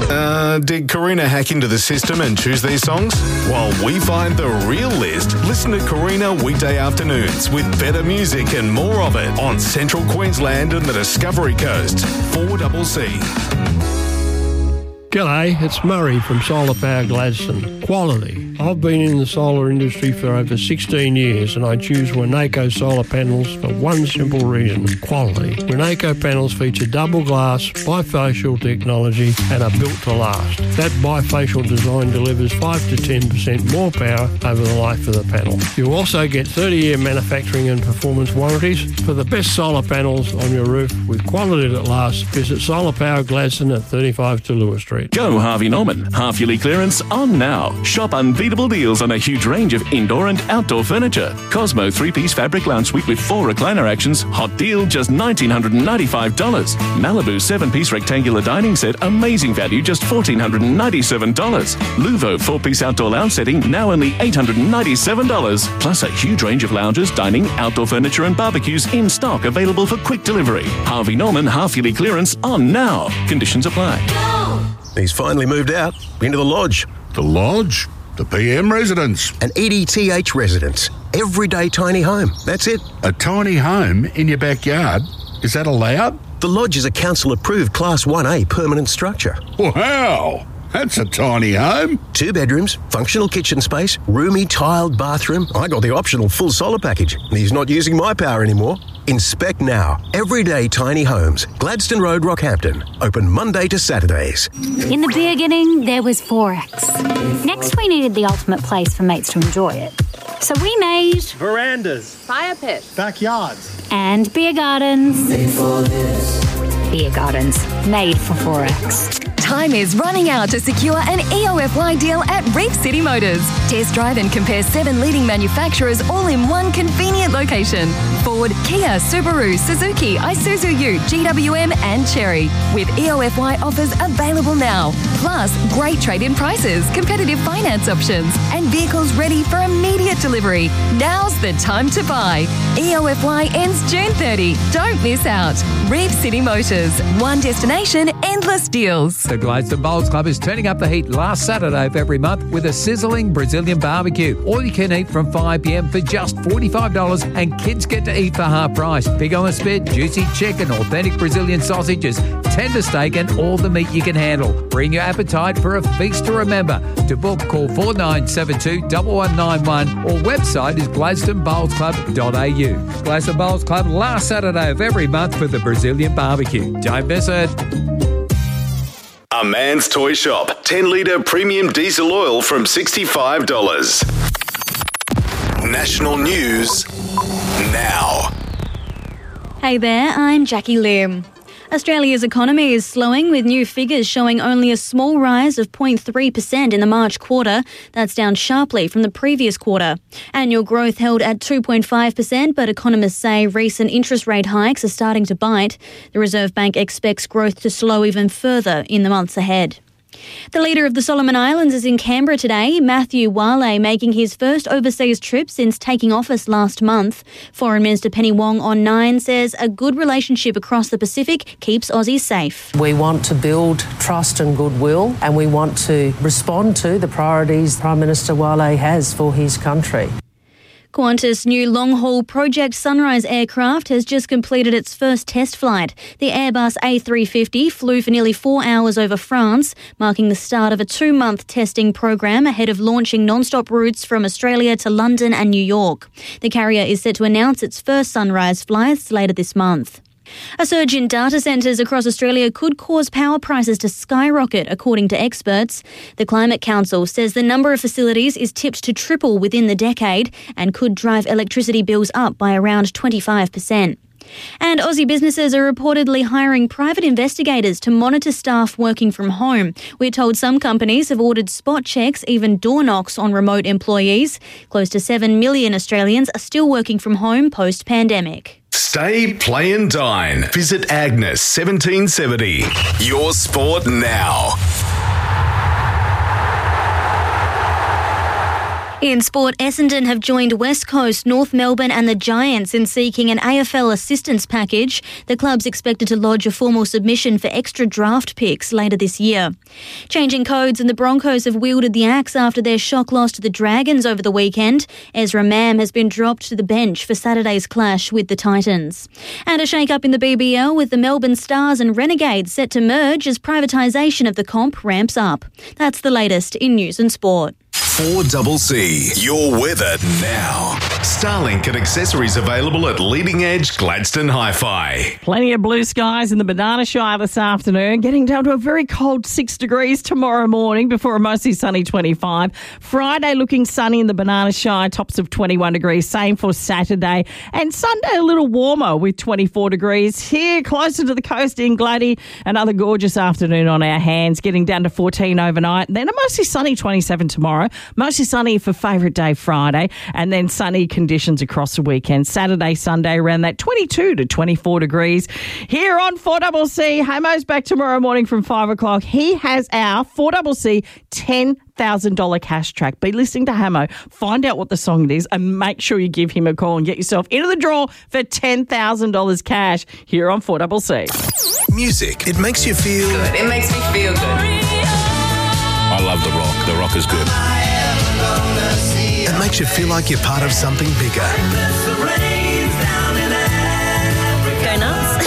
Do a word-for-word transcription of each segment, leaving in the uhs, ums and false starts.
Uh, did Karina hack into the system and choose these songs? While we find the real list, listen to Karina weekday afternoons with better music and more of it on Central Queensland and the Discovery Coast. four C C. G'day, it's Murray from Solar Power Gladstone. Quality. I've been in the solar industry for over sixteen years and I choose Winnaco solar panels for one simple reason, quality. Winnaco panels feature double glass, bifacial technology and are built to last. That bifacial design delivers five to ten percent more power over the life of the panel. You'll also get thirty year manufacturing and performance warranties. For the best solar panels on your roof with quality that lasts, visit Solar Power Gladstone at thirty-five to Lewis Street. Go Harvey Norman. Half-yearly clearance on now. Shop unbeatable deals on a huge range of indoor and outdoor furniture. Cosmo three-piece fabric lounge suite with four recliner actions. Hot deal, just one thousand nine hundred ninety-five dollars. Malibu seven-piece rectangular dining set. Amazing value, just one thousand four hundred ninety-seven dollars. Luvo four-piece outdoor lounge setting. Now only eight hundred ninety-seven dollars. Plus a huge range of lounges, dining, outdoor furniture and barbecues in stock available for quick delivery. Harvey Norman half-yearly clearance on now. Conditions apply. He's finally moved out into the lodge. The lodge? The P M residence. An E D T H residence. Everyday tiny home. That's it. A tiny home in your backyard? Is that allowed? The lodge is a council-approved Class one A permanent structure. Wow! That's a tiny home. Two bedrooms, functional kitchen space, roomy tiled bathroom. I got the optional full solar package. He's not using my power anymore. Inspect now. Everyday tiny homes. Gladstone Road, Rockhampton. Open Monday to Saturdays. In the beginning, there was Forex. Next, we needed the ultimate place for mates to enjoy it. So we made verandas, fire pits, backyards, and beer gardens. Made for this. Beer gardens, made for Forex. Time is running out to secure an E O F Y deal at Reef City Motors. Test drive and compare seven leading manufacturers all in one convenient location. Ford, Kia, Subaru, Suzuki, Isuzu U, G W M and Chery. With E O F Y offers available now. Plus, great trade-in prices, competitive finance options and vehicles ready for immediate delivery. Now's the time to buy. E O F Y ends June thirtieth. Don't miss out. Reef City Motors. One destination, endless deals. The Gladstone Bowls Club is turning up the heat last Saturday of every month with a sizzling Brazilian barbecue. All you can eat from five p m for just forty-five dollars and kids get to eat for half price. Pig on the spit, juicy chicken, authentic Brazilian sausages, tender steak and all the meat you can handle. Bring your appetite for a feast to remember. To book, call four nine seven two, one one nine one or website is gladstone bowls club dot a u. Gladstone Bowls Club last Saturday of every month for the Brazilian barbecue. Don't miss it. A Man's Toy Shop. ten litre premium diesel oil from sixty-five dollars. National news now. Hey there, I'm Jackie Lim. Australia's economy is slowing, with new figures showing only a small rise of zero point three percent in the March quarter. That's down sharply from the previous quarter. Annual growth held at two point five percent, but economists say recent interest rate hikes are starting to bite. The Reserve Bank expects growth to slow even further in the months ahead. The leader of the Solomon Islands is in Canberra today, Matthew Wale, making his first overseas trip since taking office last month. Foreign Minister Penny Wong on Nine says a good relationship across the Pacific keeps Aussies safe. We want to build trust and goodwill, and we want to respond to the priorities Prime Minister Wale has for his country. Qantas' new long-haul Project Sunrise aircraft has just completed its first test flight. The Airbus A three fifty flew for nearly four hours over France, marking the start of a two-month testing program ahead of launching non-stop routes from Australia to London and New York. The carrier is set to announce its first Sunrise flights later this month. A surge in data centres across Australia could cause power prices to skyrocket, according to experts. The Climate Council says the number of facilities is tipped to triple within the decade and could drive electricity bills up by around twenty-five percent. And Aussie businesses are reportedly hiring private investigators to monitor staff working from home. We're told some companies have ordered spot checks, even door knocks on remote employees. Close to seven million Australians are still working from home post-pandemic. Stay, play and dine. Visit Agnes seventeen seventy. Your sport now. In sport, Essendon have joined West Coast, North Melbourne and the Giants in seeking an A F L assistance package. The club's expected to lodge a formal submission for extra draft picks later this year. Changing codes, and the Broncos have wielded the axe after their shock loss to the Dragons over the weekend. Ezra Mam has been dropped to the bench for Saturday's clash with the Titans. And a shake-up in the B B L with the Melbourne Stars and Renegades set to merge as privatisation of the comp ramps up. That's the latest in news and sport. four C C, your weather now. Starlink and accessories available at Leading Edge Gladstone Hi-Fi. Plenty of blue skies in the Banana Shire this afternoon, getting down to a very cold six degrees tomorrow morning before a mostly sunny twenty-five. Friday looking sunny in the Banana Shire, tops of twenty-one degrees. Same for Saturday. And Sunday a little warmer with twenty-four degrees. Here closer to the coast in Gladdy, another gorgeous afternoon on our hands, getting down to fourteen overnight. Then a mostly sunny twenty-seven tomorrow. Mostly sunny for favourite day Friday, and then sunny conditions across the weekend. Saturday, Sunday around that twenty-two to twenty-four degrees. Here on four C C, Hamo's back tomorrow morning from five o'clock. He has our four C C ten thousand dollars cash track. Be listening to Hamo, find out what the song it is, and make sure you give him a call and get yourself into the draw for ten thousand dollars cash here on four C C. Music, it makes you feel good. It makes me feel good. I love the rock. The rock is good. It makes you feel like you're part of something bigger. Go nuts.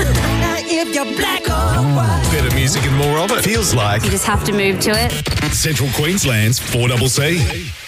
Better music and more of it. Feels like You just have to move to it. Central Queensland's four C C.